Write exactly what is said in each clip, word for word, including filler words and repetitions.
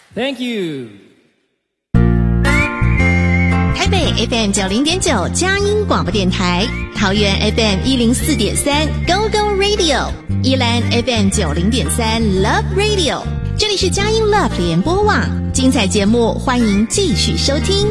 Thank you。 台北 F M 九零点九佳音广播电台，桃园 F M 一零四点三 Go Go Radio， 宜兰 F M 九零点三 Love Radio。这里是佳音 Love 联播网，精彩节目欢迎继续收听。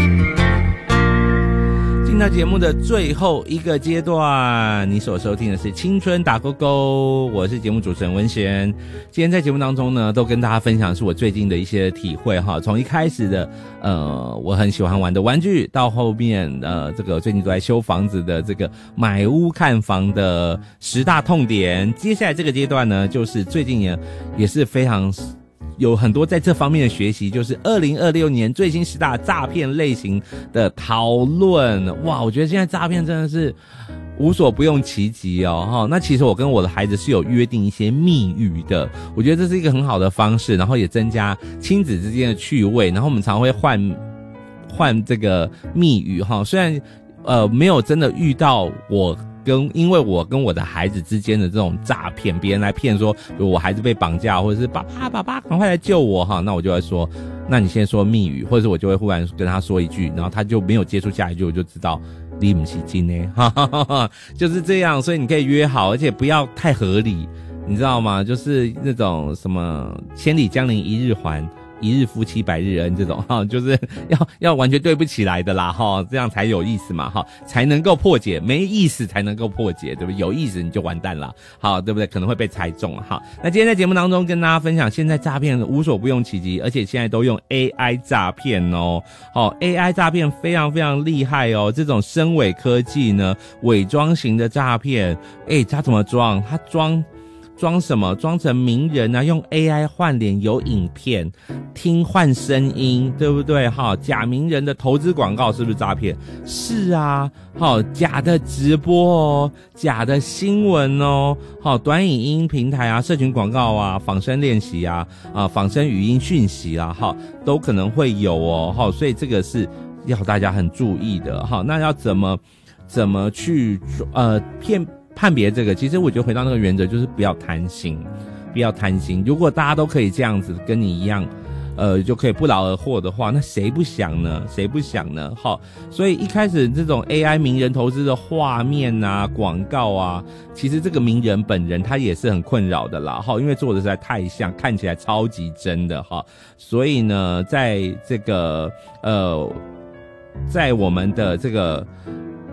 进到节目的最后一个阶段，你所收听的是青春打勾勾，我是节目主持人文贤。今天在节目当中呢，都跟大家分享的是我最近的一些体会哈。从一开始的呃我很喜欢玩的玩具，到后面呃这个最近都在修房子的这个买屋看房的十大痛点。接下来这个阶段呢，就是最近也也是非常有很多在这方面的学习，就是二零二六年最新十大诈骗类型的讨论。哇，我觉得现在诈骗真的是无所不用其极哦哈。那其实我跟我的孩子是有约定一些密语的，我觉得这是一个很好的方式，然后也增加亲子之间的趣味。然后我们常会换换这个密语哈，虽然呃没有真的遇到我。跟因为我跟我的孩子之间的这种诈骗，别人来骗说我孩子被绑架，或者是爸爸爸爸赶快来救我哈，那我就会说，那你先说密语，或者是我就会忽然跟他说一句，然后他就没有接触下一句，我就知道你不是真的，哈哈哈哈，就是这样。所以你可以约好，而且不要太合理，你知道吗？就是那种什么千里江陵一日还，一日夫妻百日恩这种哈，就是要要完全对不起来的啦哈，这样才有意思嘛哈，才能够破解，没意思才能够破解，对不对？有意思你就完蛋了，好，对不对？可能会被猜中哈。那今天在节目当中跟大家分享，现在诈骗无所不用其极，而且现在都用 A I 诈骗哦，好 ，A I 诈骗非常非常厉害哦，这种深伪科技呢，伪装型的诈骗，诶，他怎么装？他装。装什么？装成名人啊，用 A I 换脸，有影片，听换声音，对不对？哈，假名人的投资广告是不是诈骗？是啊，好，假的直播哦，假的新闻哦，好，短影音平台啊，社群广告啊，仿生练习啊，啊，仿生语音讯息啊，哈，都可能会有哦，哈，所以这个是要大家很注意的，哈，那要怎么怎么去呃骗？判别这个，其实我就回到那个原则，就是不要贪心，不要贪心。如果大家都可以这样子，跟你一样，呃，就可以不劳而获的话，那谁不想呢？谁不想呢？好，所以一开始这种 A I 名人投资的画面啊、广告啊，其实这个名人本人他也是很困扰的啦，哈，因为做的实在太像，看起来超级真的哈，所以呢，在这个呃。在我们的这个